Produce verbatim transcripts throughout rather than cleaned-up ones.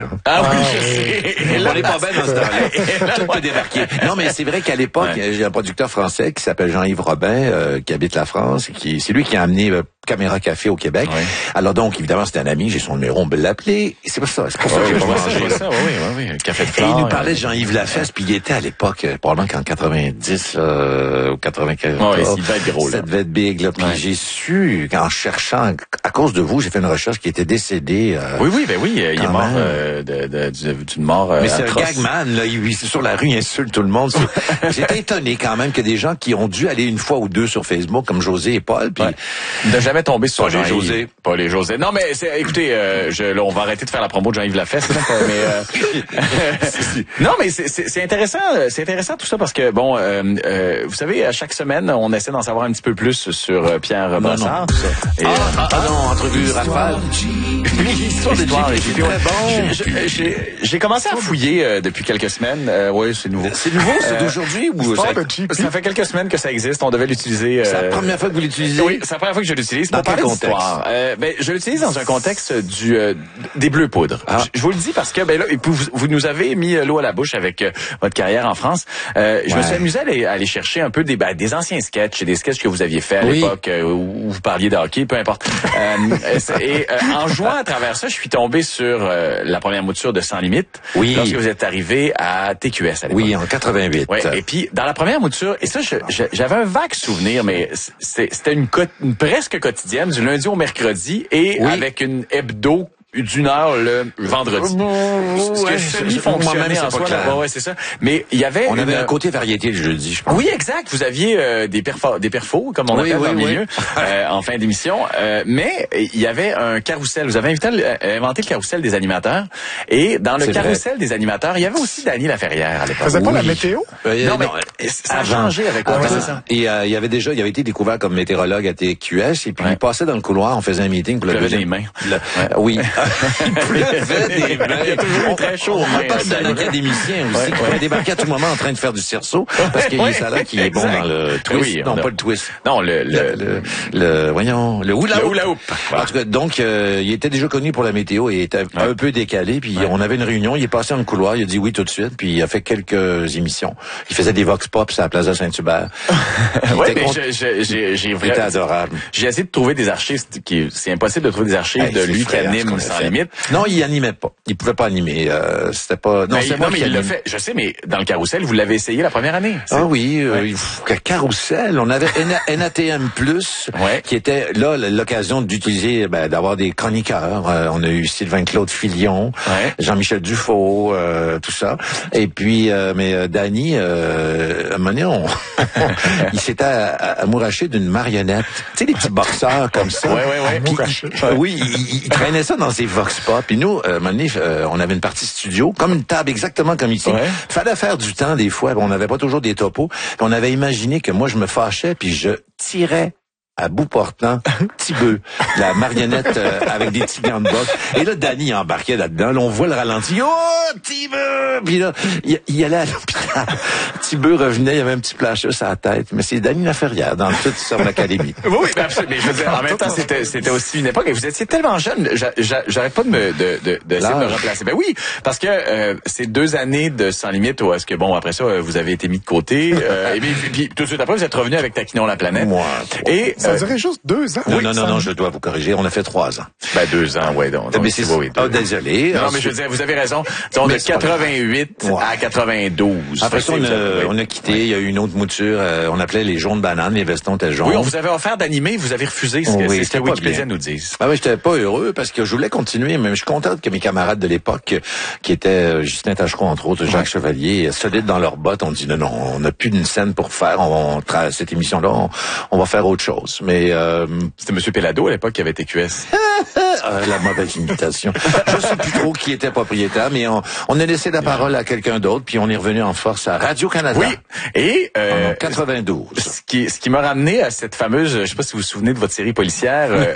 Ah oui, je sais. On n'est pas bien dans ce temps-là. Tout peut débarquer. Non, mais c'est vrai qu'à l'époque, ouais. j'ai un producteur français qui s'appelle Jean-Yves Robin, euh, qui habite la France, et qui, c'est lui qui a amené euh, Caméra Café au Québec. Ouais. Alors donc, évidemment, c'est un ami, j'ai son numéro, on peut l'appeler. C'est pour ça, c'est pour ça ouais, que j'ai pas mangé ça. Oui, oui, oui, café de fleurs. Et il nous parlait de Jean-Yves Lafesse, puis il était à l'époque, euh, probablement qu'en quatre-vingt-dix euh, ou quatre-vingt-quatorze. Ouais, il devait être gros, là. Ça devait être big, là. Puis ouais. j'ai su, en cherchant, à cause de vous, j'ai fait une recherche qui était décédé. Euh, oui, oui, ben oui, il est mort euh, de, de, de, d'une mort euh, Mais c'est atroce. un gagman, là. Il, sur la rue, il insulte tout le monde. J'étais étonné quand même que des gens qui ont dû aller une fois ou deux sur Facebook, comme José et Paul, puis... Ouais. De jamais tomber sur Jean-Yves. José. Pas les José. Non, mais c'est, écoutez, euh, je, là, on va arrêter de faire la promo de Jean-Yves Lafesse. Là, mais, euh, non, mais c'est, c'est, c'est intéressant. C'est intéressant tout ça parce que, bon, euh, euh, vous savez, à chaque semaine, on essaie d'en savoir un petit peu plus sur euh, Pierre Brassard. Et, ah, euh, ah, ah non, entrevue rafale. L'histoire de J P, c'est très bon. J'ai, j'ai commencé à fouiller euh, depuis quelques semaines. Euh, oui, c'est nouveau. C'est nouveau, c'est d'aujourd'hui ou ça, ça fait quelques semaines que ça existe. On devait l'utiliser. Euh, c'est la première fois que vous l'utilisez? Oui, c'est la première fois que je l'utilise. Pour parler d'histoire. Euh, ben, je l'utilise dans un contexte du euh, des bleus poudres. Ah. Je, je vous le dis parce que ben là, vous, vous nous avez mis l'eau à la bouche avec euh, votre carrière en France. Euh, je ouais. me suis amusé à aller, à aller chercher un peu des, ben, des anciens sketchs, des sketchs que vous aviez fait à oui. l'époque euh, où vous parliez de hockey, peu importe. euh, et euh, en jouant à travers ça, je suis tombé sur euh, la première mouture de Sans Limite. Oui. Lorsque vous êtes arrivé à T Q S à l'époque. Oui, en quatre-vingt-huit. Ouais. Et puis dans la première mouture, et ça, je, je, j'avais un vague souvenir, mais c'était une, une presque quotidienne du lundi au mercredi et oui. avec une hebdo d'une heure le vendredi. Ce ouais, que semi-fonctionnait en soi. Là, ouais, c'est ça. Mais il y avait... On une... avait un côté variété le jeudi, je pense. Oui, exact. Vous aviez euh, des, perfos, des perfos, comme on oui, appelle oui, dans le oui. milieu, euh, en fin d'émission. Euh, mais il y avait un carrousel. Vous avez invité, euh, inventé le carrousel des animateurs. Et dans le c'est carrousel vrai. des animateurs, il y avait aussi Dany Laferrière à l'époque. Faisait pas oui. la météo? Euh, non, mais non, ça a changé avec quoi, c'est ça. Et euh, il y avait déjà, il avait été découvert comme météorologue à T Q S. Et puis ouais. il passait dans le couloir, on faisait un meeting pour le deuxième... des mains. Le... Ouais. Oui. Des mains. Il y a toujours très chaud. On parle d'un académicien aussi ouais, qui pourrait ouais. débarquer à tout moment en train de faire du cerceau parce qu'il y a ça là qui est bon dans le twist. Oui, non, a... pas le twist. Non, le le, le, le, le voyons, le hula hoop. Le hula hoop. En tout cas, donc euh, il était déjà connu pour la météo et il était ouais. un peu décalé. Puis ouais. on avait une réunion, il est passé dans le couloir, il a dit oui tout de suite. Puis il a fait quelques émissions. Il faisait des vox pop à la Plaza Saint-Hubert. Oui, mais con... j'ai j'ai j'ai vraiment adorable. J'ai essayé de trouver des archives qui c'est impossible de trouver des archives hey, de lui qui anime Sans Limite. Non, il animait pas. Il pouvait pas animer. Euh, c'était pas. Non, c'est moi qui il l'a fait. Je sais, mais dans le carrousel, vous l'avez essayé la première année. Ah oui, euh, ouais. carrousel. On avait N A T M plus, ouais. qui était là l'occasion d'utiliser, ben, d'avoir des chroniqueurs. Euh, on a eu Sylvain Claude Filion, ouais. Jean-Michel Dufault, euh, tout ça. Et puis, euh, mais euh, Dany, euh, à un moment donné, on, il s'était amouraché d'une marionnette. Tu sais, des petits boxeurs comme ça. Ouais, ouais, ouais. Puis, oui, il, il traînait ça dans ses vox pop. Puis nous, euh, à un moment donné, euh, on avait une partie studio, comme une table exactement comme ici. Ouais. Fallait faire du temps des fois, on n'avait pas toujours des topos. Puis on avait imaginé que moi je me fâchais puis je tirais à bout portant, petit bœuf, la marionnette euh, avec des petits gants de boxe. Et là, Dany embarquait là-dedans. Là, on voit le ralenti. Oh, petit bœuf! Puis là, il, il allait à l'hôpital. Petit bœuf revenait, il y avait un petit plâcheux sur la tête. Mais c'est Dany Laferrière dans toute son académie. Oui, oui, mais absolument. Mais je veux dire, en même temps, c'était, c'était aussi une époque. Et vous étiez tellement jeune. J'arrête pas de me, de, de, de, essayer de me remplacer. Ben oui, parce que euh, ces deux années de Sans Limite, où est-ce que, bon, après ça, vous avez été mis de côté. Euh, et puis, puis, tout de suite après, vous êtes revenu avec Taquinons la planète. Moi. Et ça durait juste deux ans. Non, oui, non, non, non, je dois vous corriger. On a fait trois ans. Ben, deux ans, ouais, donc. Mais c'est, oui, oh, désolé. Non, mais je veux dire, vous avez raison. Disons, de quatre-vingt-huit ouais. à quatre-vingt-douze. Après ça, on a, on a quitté. Ouais. Il y a eu une autre mouture. Euh, on appelait les jaunes bananes. Les vestons étaient jaunes. Oui, on vous avait offert d'animer. Vous avez refusé. C'est, oui, c'est ce que Wikipédia nous dit. Ben oui, j'étais pas heureux parce que je voulais continuer. Mais je suis content que mes camarades de l'époque, qui étaient Justin Tachereau, entre autres, Jacques ouais. Chevalier, solides dans leurs bottes, ont dit non, non, on n'a plus d'une scène pour faire. On, on tra- cette émission-là, on, on va faire autre chose. Mais euh, c'était Monsieur Pellado à l'époque qui avait T Q S. euh, la mauvaise imitation. Je sais plus trop qui était propriétaire, mais on, on a laissé la parole à quelqu'un d'autre, puis on est revenu en force à Radio-Canada. Oui. Et euh, en quatre-vingt-douze. Ce qui, ce qui m'a ramené à cette fameuse, je sais pas si vous vous souvenez de votre série policière, euh,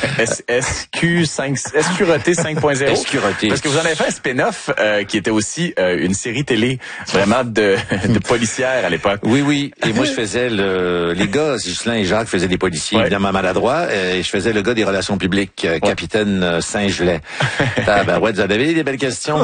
S Q cinq, Escuroté cinq point zéro. Escuroté. Parce que vous en avez fait un spin-off euh, qui était aussi euh, une série télé vraiment de, de policière à l'époque. Oui, oui. Et moi, je faisais le, les gars, Ghislain et Jacques faisaient des policiers, ouais. évidemment maladroits, et je faisais le gars des relations publiques, euh, ouais. capitaine euh, Saint-Gelais. Ah ben ouais, vous avez des belles questions.